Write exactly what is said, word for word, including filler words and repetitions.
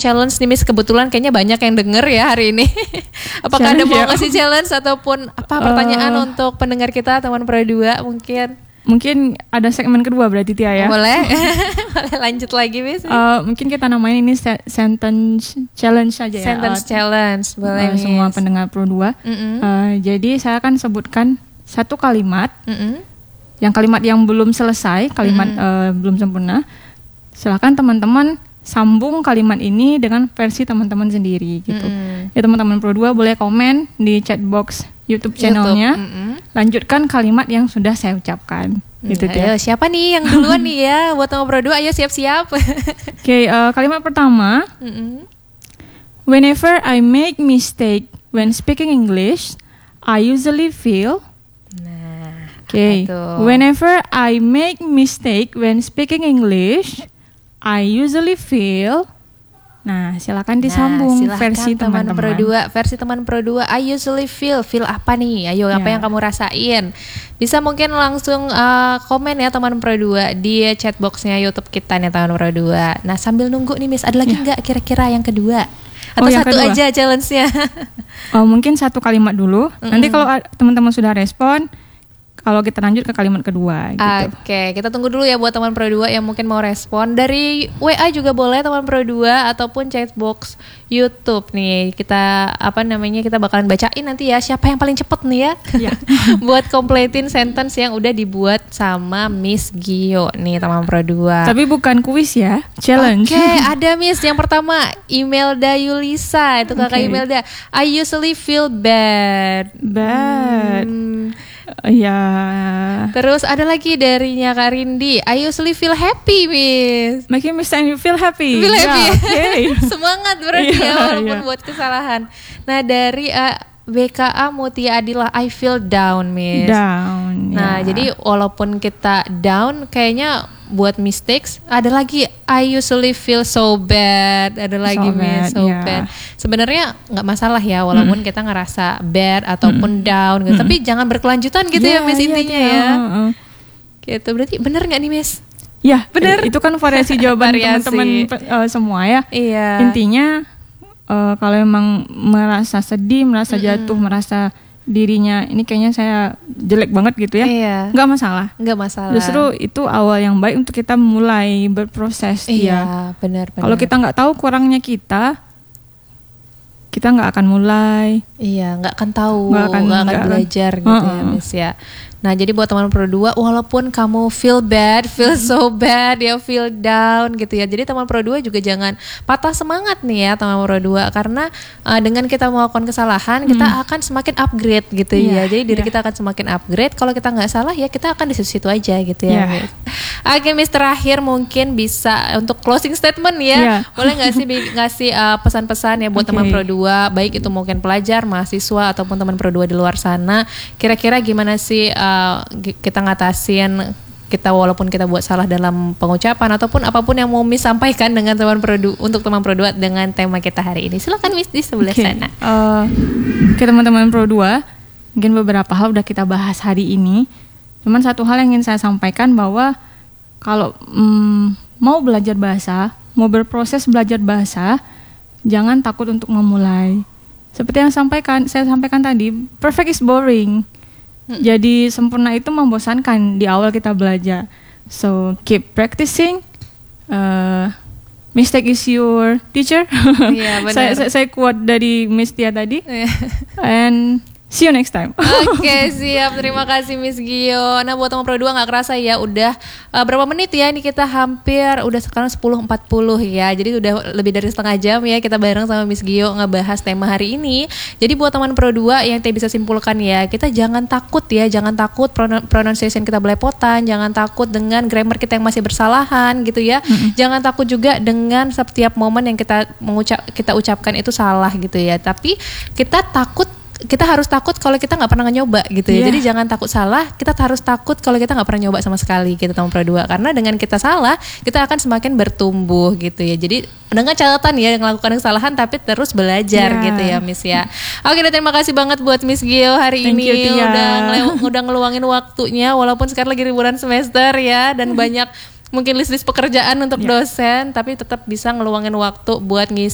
challenge nih Miss, kebetulan kayaknya banyak yang denger ya hari ini. Apakah Challenge ada mau ya? ngasih challenge ataupun apa pertanyaan Uh, untuk pendengar kita teman Pro dua mungkin? Mungkin ada segmen kedua berarti Tia ya. Boleh. Boleh lanjut lagi Miss. Uh, mungkin kita namain ini se- sentence challenge saja ya. Sentence Uh, challenge boleh uh, Miss. semua pendengar Pro dua. Mm-mm. Uh, jadi saya akan sebutkan satu kalimat. Mm-mm. Yang kalimat yang belum selesai, kalimat Mm-mm. uh, belum sempurna. Silakan teman-teman sambung kalimat ini dengan versi teman-teman sendiri gitu. Mm-mm. Ya teman-teman Pro dua boleh komen di chat box YouTube channelnya. YouTube. Mm-mm. Lanjutkan kalimat yang sudah saya ucapkan. Gitu Hmm, Tia. ayo siapa nih yang duluan nih ya buat teman Pro dua, ayo siap-siap. Oke, uh, kalimat pertama. Mm-mm. Whenever I make mistake when speaking English, I usually feel. Nah, Okay. apa tuh? Whenever I make mistake when speaking English, I usually feel. Nah, silakan disambung Nah, silakan versi teman teman-teman. Pro dua, versi teman Pro dua. I usually feel, feel apa nih? Ayo, apa Ya. yang kamu rasain? Bisa mungkin langsung uh, komen ya teman Pro dua di chat boxnya YouTube kita nih teman Pro dua. Nah, sambil nunggu nih Miss, ada lagi Ya. nggak kira-kira yang kedua? Atau Oh, yang satu kedua. aja challenge-nya? Oh, mungkin satu kalimat dulu. Mm-mm. Nanti kalau uh, teman-teman sudah respon, kalau kita lanjut ke kalimat kedua gitu. Oke, kita tunggu dulu ya buat teman Pro dua yang mungkin mau respon. Dari W A juga boleh teman Pro dua ataupun chat box YouTube nih. Kita apa namanya? Kita bakalan bacain nanti ya siapa yang paling cepet nih ya. Iya. Buat completein sentence yang udah dibuat sama Miss Gio nih teman Pro dua. Tapi bukan kuis ya, challenge. Oke, ada Miss. Yang pertama, Imelda Yulisa. Itu kakak Oke. Imelda. I usually feel bad. Bad. Hmm. Uh, ya. Terus ada lagi darinya Kak Rindi. I usually feel happy, Miss. Making me stand you feel happy. Feel Ya, happy. oke. Semangat berarti Iya, ya walaupun iya. buat kesalahan. Nah, dari uh, B K A Mutia Adila, I feel down, Miss. Down. Nah, ya. jadi walaupun kita down, kayaknya buat mistakes, ada lagi I usually feel so bad, ada lagi So Miss, bad, so ya. bad. Sebenarnya nggak masalah ya, walaupun kita ngerasa bad ataupun down, gitu. Tapi jangan berkelanjutan gitu ya, Ya, Miss ya, intinya ya. ya. Uh-uh. Gitu, berarti bener nggak nih Miss? Ya, Bener. Itu kan variasi jawaban Variasi. teman-teman uh, semua ya. Iya. Intinya uh, kalau emang merasa sedih, merasa jatuh, merasa dirinya ini kayaknya saya jelek banget gitu ya, Iya. nggak masalah. Nggak masalah. Justru itu awal yang baik untuk kita mulai berproses. iya, Ya. benar-benar. Kalau kita nggak tahu kurangnya kita, kita nggak akan mulai. Iya, nggak akan tahu, Nggak akan- nggak akan nggak akan. belajar gitu ya, Uh-uh. Miss ya. Nah, jadi buat teman Pro dua, walaupun kamu feel bad, feel so bad, ya feel down gitu ya. Jadi teman Pro dua juga jangan patah semangat nih ya teman Pro dua, karena uh, dengan kita melakukan kesalahan, kita akan semakin upgrade gitu ya. Iya, Jadi diri iya. kita akan semakin upgrade. Kalau kita nggak salah ya kita akan di situ-situ aja gitu ya. Iya. Miss. Oke, Miss, terakhir mungkin bisa untuk closing statement ya. Iya. Boleh nggak sih bi- ngasih uh, pesan-pesan ya buat Oke. teman Pro dua, baik itu mungkin pelajar, mahasiswa ataupun teman Pro dua di luar sana. Kira-kira gimana sih uh, gi- kita ngatasin kita walaupun kita buat salah dalam pengucapan ataupun apapun yang mau Miss sampaikan dengan teman Pro dua, untuk teman Pro dua dengan tema kita hari ini. Silakan Miss di sebelah Oke. sana. Eh, Oke teman-teman Pro dua, mungkin beberapa hal udah kita bahas hari ini. Cuman satu hal yang ingin saya sampaikan bahwa kalau mm, mau belajar bahasa, mau berproses belajar bahasa, jangan takut untuk memulai. Seperti yang sampaikan, saya sampaikan tadi, perfect is boring. Jadi sempurna itu membosankan di awal kita belajar. So keep practicing. Uh, mistake is your teacher. Iya, benar. saya, saya saya quote dari Miss Tia tadi. Iya. And see you next time. Oke, siap. Terima kasih Miss Gio. Nah, buat teman Pro dua nggak kerasa ya, udah uh, berapa menit ya? Ini kita hampir udah sekarang sepuluh empat puluh ya. Jadi udah lebih dari setengah jam ya kita bareng sama Miss Gio ngebahas tema hari ini. Jadi buat teman Pro dua yang kita bisa simpulkan ya, kita jangan takut ya, jangan takut pron- pronunciation kita belepotan, jangan takut dengan grammar kita yang masih bersalahan gitu ya. Mm-hmm. Jangan takut juga dengan setiap momen yang kita mengucap kita ucapkan itu salah gitu ya. Tapi kita takut kita harus takut kalau kita nggak pernah nyoba gitu ya. Yeah. Jadi jangan takut salah, kita harus takut kalau kita nggak pernah nyoba sama sekali gitu teman Pro dua. Karena dengan kita salah, kita akan semakin bertumbuh gitu ya. Jadi dengan catatan ya melakukan kesalahan tapi terus belajar Yeah. gitu ya Miss ya. Oke, dan terima kasih banget buat Miss Gio hari Thank ini you, Tia. udah ngelew- udah ngeluangin waktunya walaupun sekarang lagi liburan semester ya dan banyak mungkin list-list pekerjaan untuk Yeah. dosen, tapi tetap bisa ngeluangin waktu buat ngisi